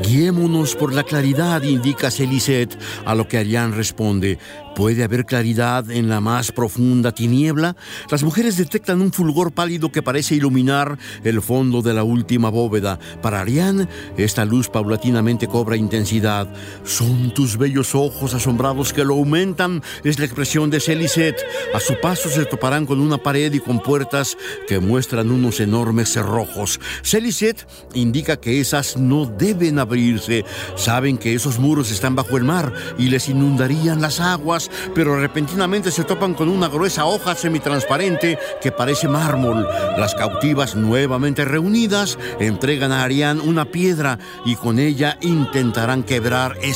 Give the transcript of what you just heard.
Guiémonos por la claridad, indica Celicet, a lo que Ariane responde: ¿puede haber claridad en la más profunda tiniebla? Las mujeres detectan un fulgor pálido que parece iluminar el fondo de la última bóveda. Para Ariane, esta luz paulatinamente cobra intensidad. Son tus bellos ojos asombrados que lo aumentan, es la expresión de Celicet. A su paso se toparán con una pared y con puertas que muestran unos enormes cerrojos. Celicet indica que esas no deben abrirse. Saben que esos muros están bajo el mar y les inundarían las aguas, pero repentinamente se topan con una gruesa hoja semitransparente que parece mármol. Las cautivas, nuevamente reunidas, entregan a Ariane una piedra y con ella intentarán quebrar